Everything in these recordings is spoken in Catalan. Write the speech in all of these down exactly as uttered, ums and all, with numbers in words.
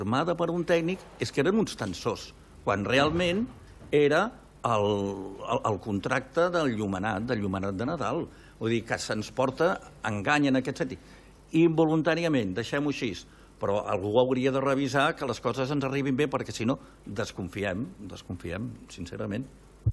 firmada per un tècnic és que eren uns tensors, quan realment era el contracte del llumenat, del llumenat de Nadal. Vull dir que se'ns porta engany en aquest sentit. Involuntàriament, deixem-ho així, però algú hauria de revisar que les coses ens arribin bé, perquè si no, desconfiem, desconfiem, sincerament.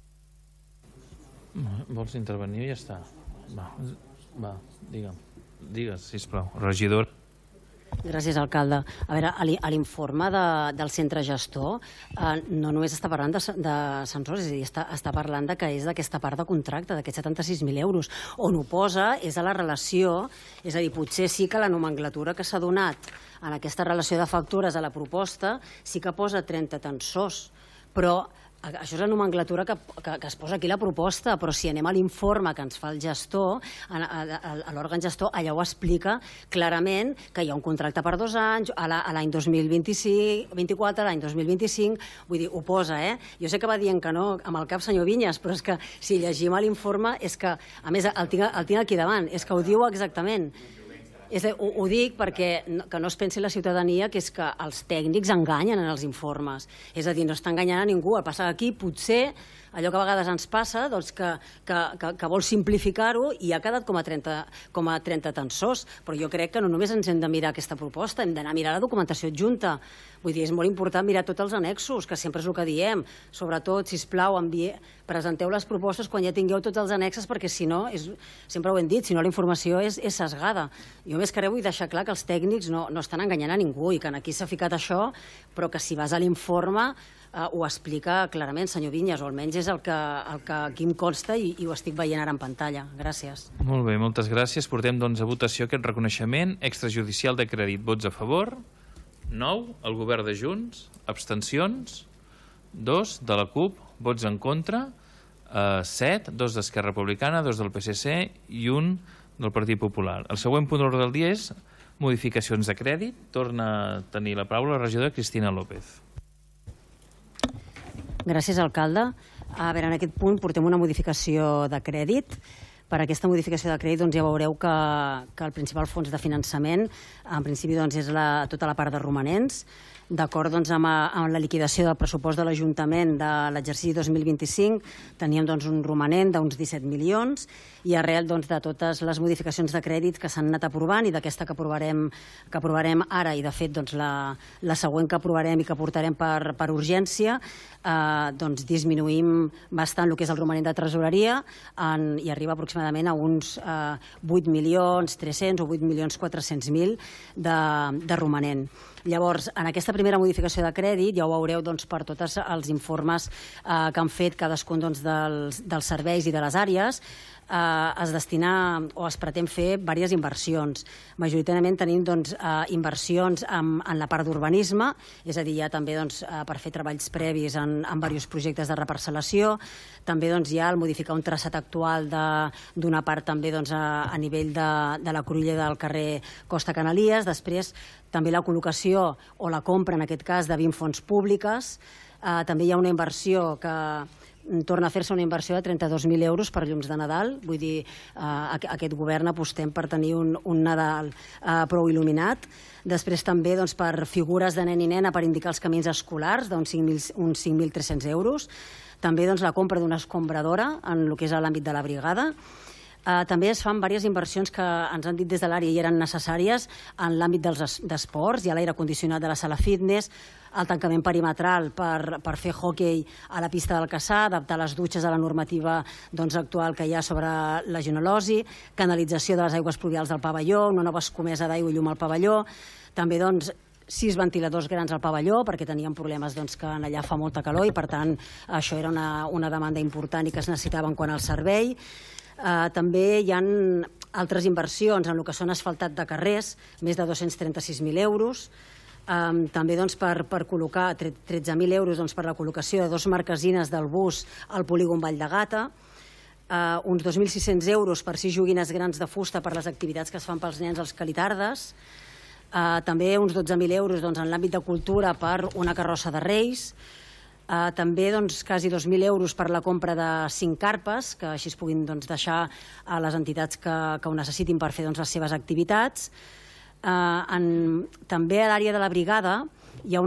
Vols intervenir i ja està. Va, va, digue'm. Digues, sisplau. Regidor. Gràcies, alcalde. A veure, a l'informe del centre gestor no només està parlant de sensors, és a dir, està parlant que és d'aquesta part de contracte, d'aquests setanta-sis mil euros. On ho posa és a la relació, és a dir, potser sí que la nomenclatura que s'ha donat en aquesta relació de factures a la proposta sí que posa trenta tensors, però això és la nomenclatura que es posa aquí a la proposta, però si anem a l'informe que ens fa el gestor, l'òrgan gestor, allà ho explica clarament que hi ha un contracte per dos anys, a l'any dos mil vint-i-quatre, a l'any dos mil vint-i-cinc, vull dir, ho posa, eh? Jo sé que va dient que no amb el cap senyor Vinyes, però és que si llegim l'informe és que, a més, el tinc aquí davant, és que ho diu exactament. Ho dic perquè que no es pensi la ciutadania que és que els tècnics enganyen en els informes. És a dir, no està enganyant a ningú. El que passa aquí, potser, allò que a vegades ens passa, que vol simplificar-ho i ha quedat com a trenta tensors. Però jo crec que no només ens hem de mirar aquesta proposta, hem d'anar a mirar la documentació adjunta. Vull dir, és molt important mirar tots els annexos, que sempre és el que diem. Sobretot, sisplau, presenteu les propostes quan ja tingueu tots els annexes, perquè si no, sempre ho hem dit, si no la informació és sesgada. Jo més que res vull deixar clar que els tècnics no estan enganyant a ningú i que aquí s'ha ficat això, però que si vas a l'informe ho explica clarament, senyor Vinyes, o almenys és el que aquí em consta i ho estic veient ara en pantalla. Gràcies. Molt bé, moltes gràcies. Portem doncs a votació aquest reconeixement extrajudicial de crèdit. Vots a favor? nou. El govern de Junts. Abstencions? dos. De la CUP. Vots en contra? set. dos d'Esquerra Republicana, dos del P S C i un del Partit Popular. El següent punt de l'ordre del dia és modificacions de crèdit. Torna a tenir la paraula la regidora Cristina López. Gràcies, alcalde. A veure, en aquest punt portem una modificació de crèdit. Per aquesta modificació de crèdit ja veureu que el principal fons de finançament en principi és tota la part de romanents. D'acord amb la liquidació del pressupost de l'Ajuntament de l'exercici dos mil vint-i-cinc teníem un romanent d'uns disset milions i arrel de totes les modificacions de crèdit que s'han anat aprovant i d'aquesta que aprovarem ara i de fet la següent que aprovarem i que portarem per urgència disminuïm bastant el que és el romanent de tresoreria i arriba aproximadament a uns vuit milions tres-cents o vuit milions quatre-cents mil de romanent. Llavors, en aquesta primera modificació de crèdit, ja ho veureu per tots els informes que han fet cadascun dels serveis i de les àrees, es destina o es pretén fer diverses inversions. Majoritàriament tenim inversions en la part d'urbanisme, és a dir, ja també per fer treballs previs en diversos projectes de reparcel·lació. També hi ha el modificar un traçat actual d'una part també a nivell de la cruïlla del carrer Costa Canalies. Després també la col·locació o la compra, en aquest cas, de vint fonts públiques. També hi ha una inversió que torna a fer-se una inversió de trenta-dos mil euros per llums de Nadal. Vull dir, aquest govern apostem per tenir un Nadal prou il·luminat. Després també per figures de nen i nena per indicar els camins escolars, d'uns cinc mil tres-cents euros. També la compra d'una escombradora en el que és l'àmbit de la brigada. També es fan diverses inversions que ens han dit des de l'àrea i eren necessàries en l'àmbit dels esports. Hi ha l'aire condicionat de la sala fitness, el tancament perimetral per fer hoquei a la pista del Caçà, adaptar les dutxes a la normativa actual que hi ha sobre la legionel·losi, canalització de les aigües pluvials del pavelló, una nova escomesa d'aigua i llum al pavelló, també sis ventiladors grans al pavelló perquè teníem problemes que allà fa molta calor i per tant això era una demanda important i que es necessitava quant al servei. També hi ha altres inversions en el que són asfaltat de carrers, més de dos-cents trenta-sis mil euros. També per col·locar tretze mil euros per la col·locació de dues marquesines del bus al polígon Vall de Gata, uns dos mil sis-cents euros per sis joguines grans de fusta per les activitats que es fan pels nens als Calitardes, també uns dotze mil euros en l'àmbit de cultura per una carrossa de Reis, també quasi dos mil euros per la compra de cinc carpes, que així es puguin deixar a les entitats que ho necessitin per fer les seves activitats. També a l'àrea de la brigada hi ha